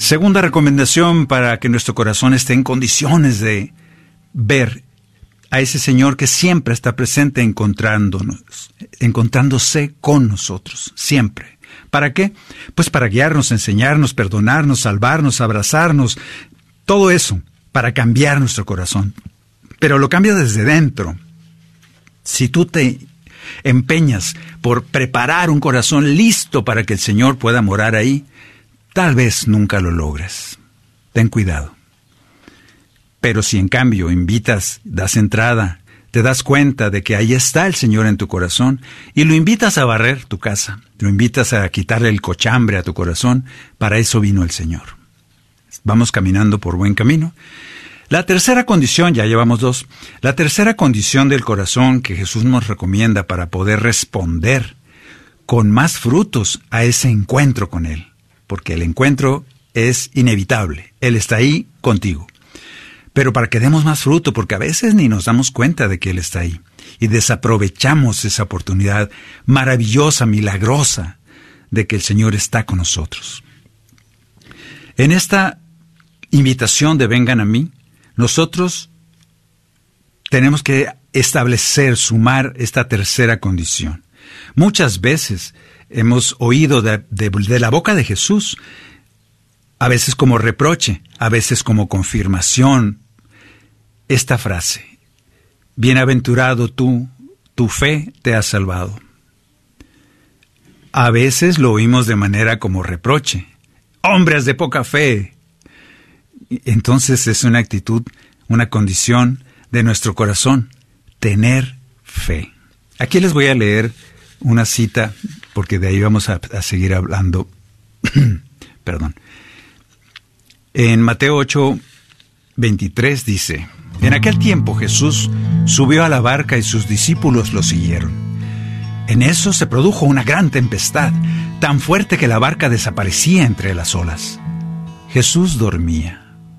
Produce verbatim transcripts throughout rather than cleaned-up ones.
Segunda recomendación para que nuestro corazón esté en condiciones de ver a ese Señor que siempre está presente encontrándonos, encontrándose con nosotros, siempre. ¿Para qué? Pues para guiarnos, enseñarnos, perdonarnos, salvarnos, abrazarnos, todo eso, para cambiar nuestro corazón. Pero lo cambia desde dentro. Si tú te empeñas por preparar un corazón listo para que el Señor pueda morar ahí, tal vez nunca lo logres. Ten cuidado. Pero si en cambio invitas, das entrada, te das cuenta de que ahí está el Señor en tu corazón y lo invitas a barrer tu casa, lo invitas a quitarle el cochambre a tu corazón, para eso vino el Señor. Vamos caminando por buen camino. La tercera condición, ya llevamos dos, la tercera condición del corazón que Jesús nos recomienda para poder responder con más frutos a ese encuentro con Él, porque el encuentro es inevitable, Él está ahí contigo. Pero para que demos más fruto, porque a veces ni nos damos cuenta de que Él está ahí, y desaprovechamos esa oportunidad maravillosa, milagrosa, de que el Señor está con nosotros. En esta invitación de vengan a mí, nosotros tenemos que establecer, sumar esta tercera condición. Muchas veces hemos oído de, de, de la boca de Jesús, a veces como reproche, a veces como confirmación, esta frase: bienaventurado tú, tu fe te ha salvado. A veces lo oímos de manera como reproche: hombres de poca fe. Entonces es una actitud, una condición de nuestro corazón, tener fe. Aquí les voy a leer una cita, porque de ahí vamos a, a seguir hablando. Perdón. En Mateo ocho, veintitrés dice: en aquel tiempo Jesús subió a la barca y sus discípulos lo siguieron. En eso se produjo una gran tempestad, tan fuerte que la barca desaparecía entre las olas. Jesús dormía.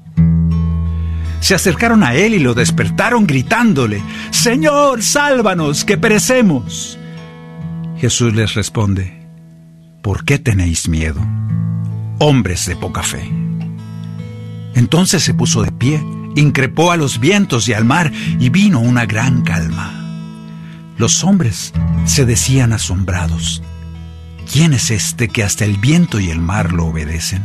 Se acercaron a él y lo despertaron gritándole: «Señor, sálvanos, que perecemos». Jesús les responde: «¿Por qué tenéis miedo, hombres de poca fe?». Entonces se puso de pie, increpó a los vientos y al mar, y vino una gran calma. Los hombres se decían asombrados: ¿quién es este que hasta el viento y el mar lo obedecen?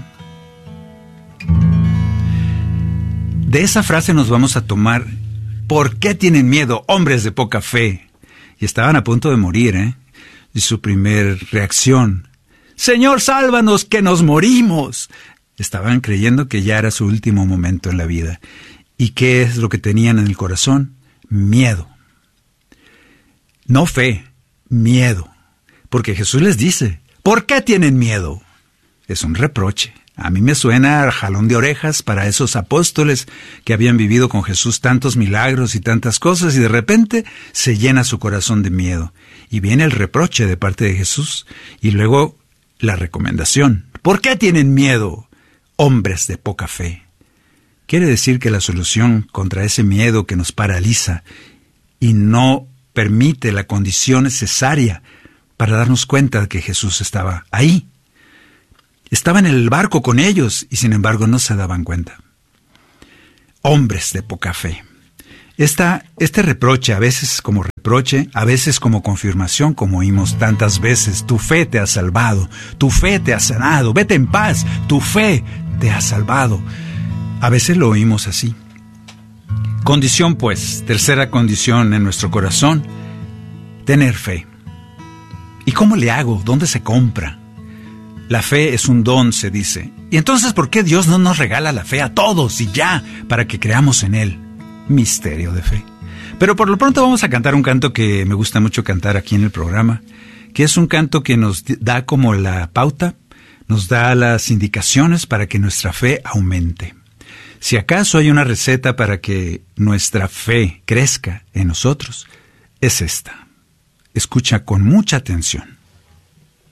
De esa frase nos vamos a tomar: ¿por qué tienen miedo, hombres de poca fe? Y estaban a punto de morir, ¿eh? Y su primer reacción: «Señor, sálvanos, que nos morimos». Estaban creyendo que ya era su último momento en la vida. ¿Y qué es lo que tenían en el corazón? Miedo. No fe, miedo. Porque Jesús les dice: ¿por qué tienen miedo? Es un reproche. A mí me suena a jalón de orejas para esos apóstoles que habían vivido con Jesús tantos milagros y tantas cosas, y de repente se llena su corazón de miedo. Y viene el reproche de parte de Jesús, y luego la recomendación: ¿por qué tienen miedo, hombres de poca fe? Quiere decir que la solución contra ese miedo que nos paraliza y no permite la condición necesaria para darnos cuenta de que Jesús estaba ahí. Estaba en el barco con ellos y sin embargo no se daban cuenta. Hombres de poca fe. Esta, este reproche, a veces como reproche, a veces como confirmación, como oímos tantas veces: tu fe te ha salvado, tu fe te ha sanado, vete en paz, tu fe te ha salvado. A veces lo oímos así. Condición, pues, tercera condición en nuestro corazón: tener fe. ¿Y cómo le hago? ¿Dónde se compra? La fe es un don, se dice. ¿Y entonces por qué Dios no nos regala la fe a todos y ya, para que creamos en Él? Misterio de fe. Pero por lo pronto vamos a cantar un canto que me gusta mucho cantar aquí en el programa, que es un canto que nos da como la pauta, nos da las indicaciones para que nuestra fe aumente. Si acaso hay una receta para que nuestra fe crezca en nosotros, es esta. Escucha con mucha atención.